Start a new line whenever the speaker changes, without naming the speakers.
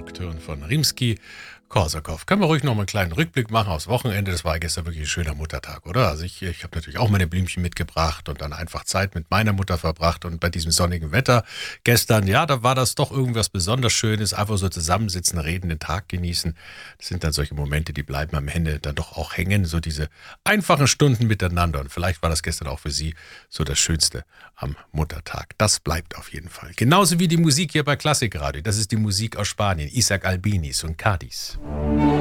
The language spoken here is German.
Nocturne von Rimski-Korsakow. Können wir ruhig noch mal einen kleinen Rückblick machen aufs Wochenende. Das war ja gestern wirklich ein schöner Muttertag, oder? Also ich habe natürlich auch meine Blümchen mitgebracht und dann einfach Zeit mit meiner Mutter verbracht. Und bei diesem sonnigen Wetter gestern, ja, da war das doch irgendwas besonders Schönes. Einfach so zusammensitzen, reden, den Tag genießen. Das sind dann solche Momente, die bleiben am Ende dann doch auch hängen. So diese einfachen Stunden miteinander. Und vielleicht war das gestern auch für Sie so das Schönste am Muttertag. Das bleibt auf jeden Fall. Genauso wie die Musik hier bei Klassikradio. Das ist die Musik aus Spanien. Isaac Albéniz und Cádiz.